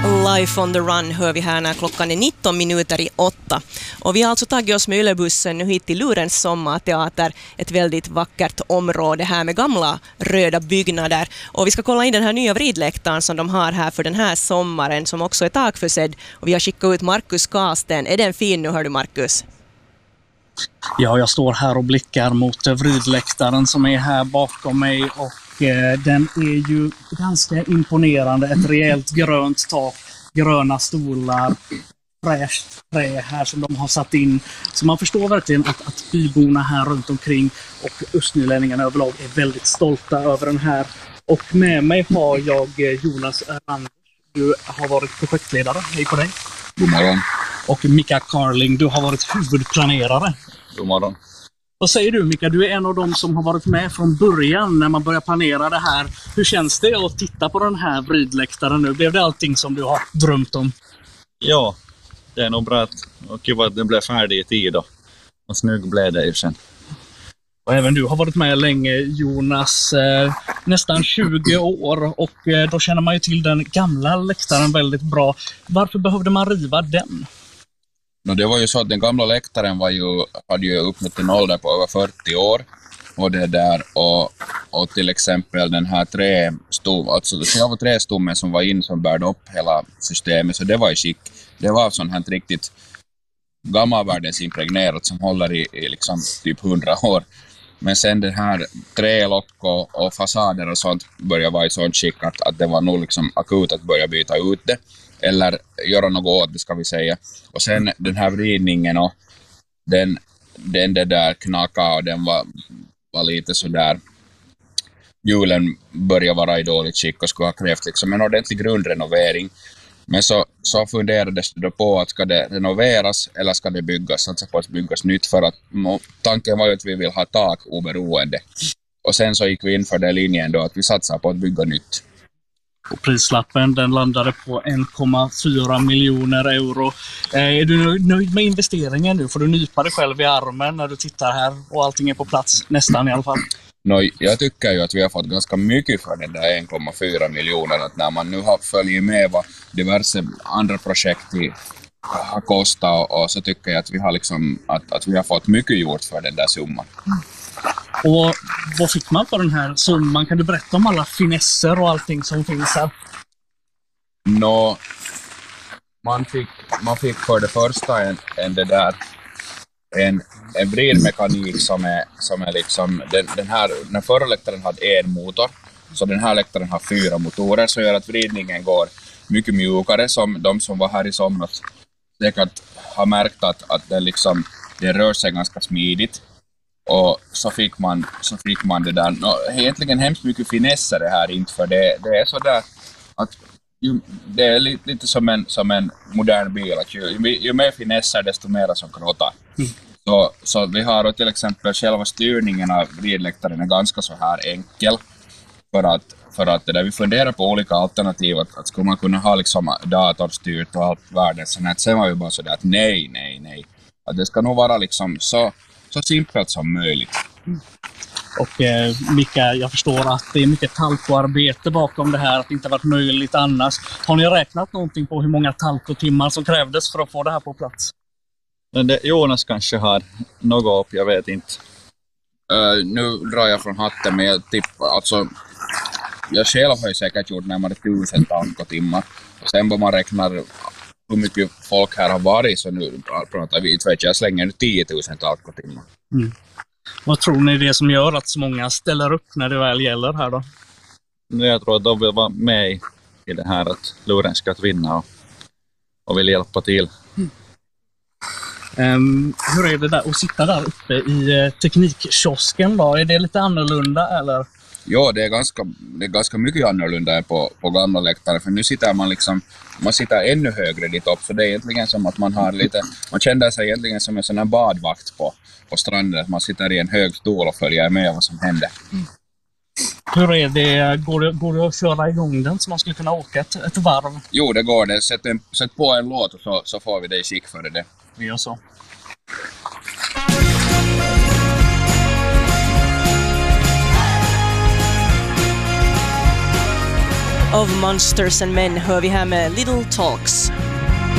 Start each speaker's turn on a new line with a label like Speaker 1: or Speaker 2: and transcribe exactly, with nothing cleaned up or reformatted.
Speaker 1: Life on the Run hör vi här när klockan är nitton minuter i åtta. Och vi har alltså tagit oss med Ylebussen nu hit till Lurens sommarteater, ett väldigt vackert område här med gamla röda byggnader. Och vi ska kolla in den här nya vridläktaren som de har här för den här sommaren, som också är takförsedd. Och vi har skickat ut Markus Kasten. Är den fin nu, hör du Markus?
Speaker 2: Ja, jag står här och blickar mot vridläktaren som är här bakom mig, och eh, den är ju ganska imponerande. Ett rejält grönt tak, gröna stolar, fräscht trä här som de har satt in. Så man förstår verkligen att, att byborna här runt omkring och östnylänningarna överlag är väldigt stolta över den här. Och med mig har jag Jonas Erlander. Du har varit projektledare. Hej på dig.
Speaker 3: God morgon.
Speaker 2: Och Mika Carling, du har varit huvudplanerare.
Speaker 3: God morgon.
Speaker 2: Vad säger du Mika? Du är en av dem som har varit med från början när man börjar planera det här. Hur känns det att titta på den här vridläktaren nu? Blev det allting som du har drömt om?
Speaker 3: Ja, det är nog bra att, och kul att den blev färdig i tid då. Och snygg blev det ju sen.
Speaker 2: Och även du har varit med länge, Jonas, eh, nästan tjugo år, och eh, då känner man ju till den gamla läktaren väldigt bra. Varför behövde man riva den?
Speaker 3: No, det var ju så att den gamla läktaren var ju, hade ju uppnått en ålder på över fyrtio år. Och det där, och, och till exempel den här trästom, alltså själva trästommen som var in som bärde upp hela systemet, så det var i skick. Det var sånt här riktigt gammalvärldens impregnerat som håller i, i liksom typ hundra år. Men sen det här trälock och, och fasader och sånt började vara i sånt skick att, att det var nog liksom akut att börja byta ut det. Eller göra något åt det, ska vi säga. Och sen den här vridningen och den, den det där knaka och den var, var lite sådär. Hjulen började vara i dåligt skick och skulle ha krävt liksom en ordentlig grundrenovering. Men så, så funderades det då på att ska det renoveras eller ska det byggas, alltså på att byggas nytt, för att tanken var ju att vi vill ha tak oberoende. Och sen så gick vi in för den linjen då att vi satsar på att bygga nytt.
Speaker 2: Och prislappen den landade på en komma fyra miljoner euro. Eh, är du nöjd med investeringen nu? Får du nypa dig själv i armen när du tittar här och allting är på plats, nästan i alla fall?
Speaker 3: No, jag tycker ju att vi har fått ganska mycket för den där en komma fyra miljoner. Att när man nu har följt med vad diverse andra projekt har kostat, och, och så tycker jag att vi har, liksom, att, att vi har fått mycket gjort för den där summan.
Speaker 2: Mm. Och vad fick man för den här summan? Kan du berätta om alla finesser och allting som finns här?
Speaker 3: No, man, fick, man fick för det första en, en det där en, en vridmekanik som är, som är liksom den, den här, den förra läktaren hade en motor, så den här läktaren har fyra motorer, så gör att vridningen går mycket mjukare, som de som var här i somras säkert har märkt att, att den, liksom, den rör sig ganska smidigt. Och så fick man, så fick man det där, no, egentligen hemskt mycket finesser det här, inte för det, det är så där att ju, det är lite, lite som, en, som en modern bil, att ju, ju mer finesser desto mer som krottar. Mm. Så, så vi har till exempel själva styrningen av vridläktaren är ganska så här enkel, för att, för att det där vi funderar på olika alternativ, att, att skulle man kunna ha liksom datorstyrt och allt världen, så att sen var vi bara så där att nej, nej, nej, att det ska nog vara liksom så så simpelt som möjligt.
Speaker 2: Mm. Och eh, Mika, jag förstår att det är mycket talkoarbete bakom det här, att det inte varit möjligt annars. Har ni räknat någonting på hur många talkotimmar som krävdes för att få det här på plats?
Speaker 3: Det, Jonas kanske har något upp, jag vet inte. Uh, nu drar jag från hatten, men jag tippar, alltså jag själv har ju säkert gjort närmare tusen talkotimmar. Och sen om man räknar hur mycket folk här har varit, så nu pratar vi, vet jag slänger tio tusen talkotimmar.
Speaker 2: Mm. Vad tror ni det som gör att så många ställer upp när det väl gäller här då?
Speaker 3: Jag tror att de vill vara med i det här, att Lurens ska vinna och, och vill hjälpa till.
Speaker 2: Mm. Um, hur är det där att sitta där uppe i uh, teknikkiosken då? Är det lite annorlunda eller?
Speaker 3: Ja, det är ganska, det är ganska mycket annorlunda på, på gamla läktare, för nu sitter man liksom, man sitter ännu högre dit upp, så det är egentligen som att man har lite, man känner sig egentligen som en sån här badvakt på, på stranden, att man sitter i en hög stol och följer med vad som händer. Mm.
Speaker 2: Hur är det, går det, går det att köra igång den så man skulle kunna åka ett, ett varv?
Speaker 3: Jo, det går det, sätt, en, sätt på en låt och så, så får vi det i skick för det.
Speaker 2: Vi gör så.
Speaker 1: of Monsters and Men hör vi här med Little Talks.